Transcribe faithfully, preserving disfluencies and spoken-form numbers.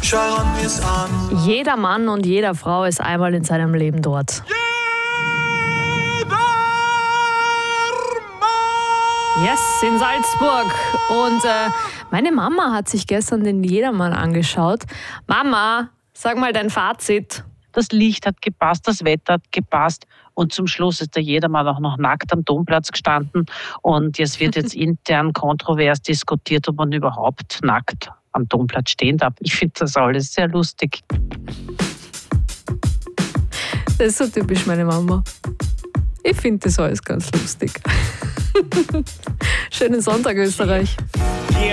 Schauen wir's an. Jeder Mann und jeder Frau ist einmal in seinem Leben dort. Yes, in Salzburg. Und äh, meine Mama hat sich gestern den Jedermann angeschaut. Mama, sag mal dein Fazit. Das Licht hat gepasst, das Wetter hat gepasst und zum Schluss ist der Jedermann auch noch nackt am Domplatz gestanden und es wird jetzt intern kontrovers diskutiert, ob man überhaupt nackt am Domplatz stehen darf. Ich finde das alles sehr lustig. Das ist so typisch meine Mama. Ich finde das alles ganz lustig. Schönen Sonntag, Österreich.